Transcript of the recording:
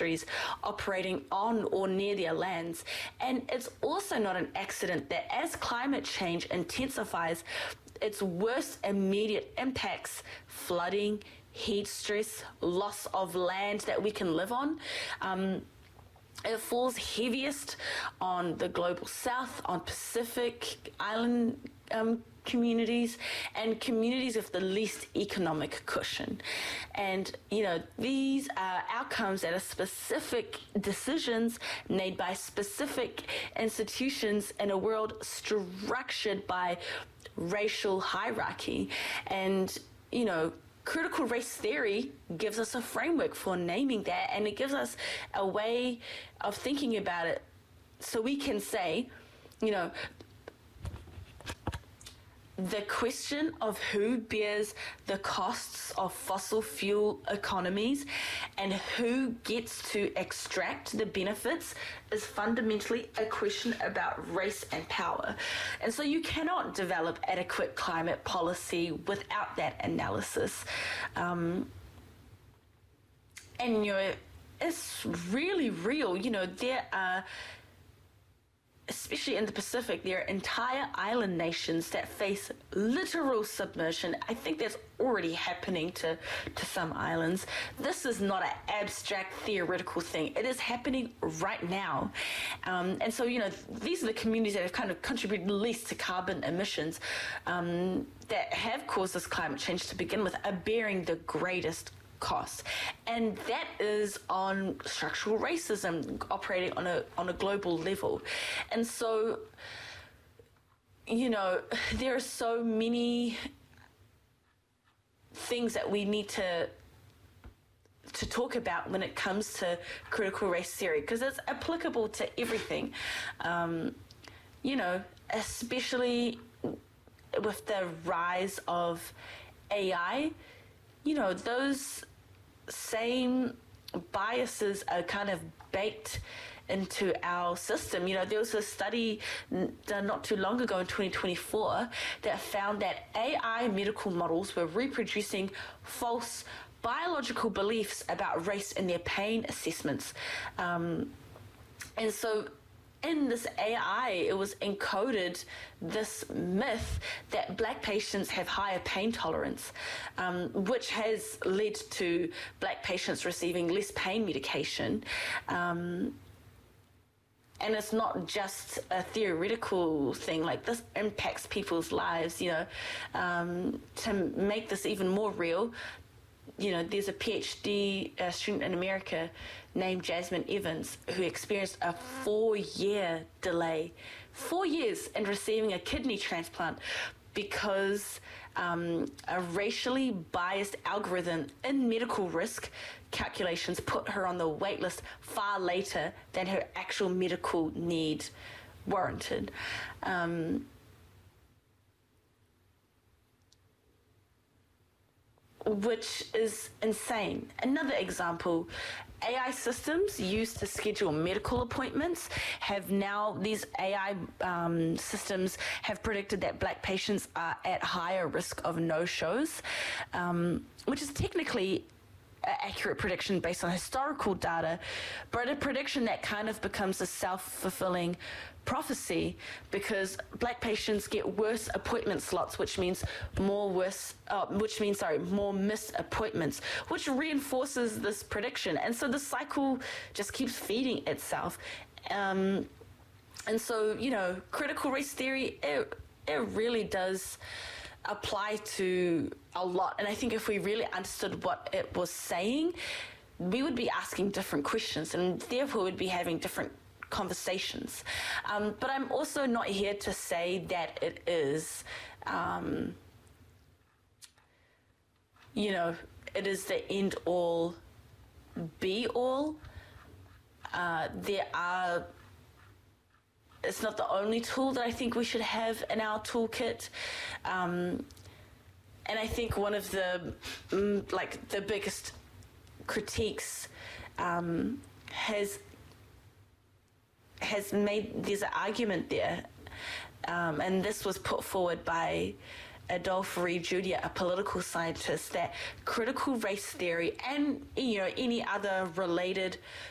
industries operating on or near their lands. And it's also not an accident that as climate change intensifies, its worst immediate impacts, flooding, heat stress, loss of land that we can live on, it falls heaviest on the global south, on Pacific Island communities, and communities with the least economic cushion. And, these are outcomes that are specific decisions made by specific institutions in a world structured by racial hierarchy. And, critical race theory gives us a framework for naming that, and it gives us a way of thinking about it so we can say, the question of who bears the costs of fossil fuel economies and who gets to extract the benefits is fundamentally a question about race and power. And so you cannot develop adequate climate policy without that analysis. It's really real. There are, especially in the Pacific, there are entire island nations that face literal submersion. I think that's already happening to some islands. This is not an abstract theoretical thing. It is happening right now. And so, these are the communities that have kind of contributed least to carbon emissions that have caused this climate change to begin with, are bearing the greatest costs. And that is on structural racism operating on a global level. And so, there are so many things that we need to talk about when it comes to critical race theory, because it's applicable to everything. Especially with the rise of AI, those same biases are kind of baked into our system. There was a study done not too long ago in 2024 that found that AI medical models were reproducing false biological beliefs about race in their pain assessments. And so in this AI, it was encoded this myth that Black patients have higher pain tolerance, which has led to Black patients receiving less pain medication. And it's not just a theoretical thing. Like, this impacts people's lives, to make this even more real. There's a PhD student in America named Jasmine Evans who experienced a 4-year delay, 4 years in receiving a kidney transplant because a racially biased algorithm in medical risk calculations put her on the wait list far later than her actual medical need warranted. Which is insane. Another example, AI systems used to schedule medical appointments these AI systems have predicted that Black patients are at higher risk of no-shows, which is technically an accurate prediction based on historical data, but a prediction that kind of becomes a self-fulfilling prophecy because Black patients get worse appointment slots, which means more missed appointments, which reinforces this prediction. And so the cycle just keeps feeding itself. And so, critical race theory, it really does apply to a lot. And I think if we really understood what it was saying, we would be asking different questions and therefore would be having different conversations. But I'm also not here to say that it is, it is the end all be all. It's not the only tool that I think we should have in our toolkit. And I think one of the biggest critiques has made, there's an argument there, and this was put forward by Adolphe Reed-Judia, a political scientist, that critical race theory and any other related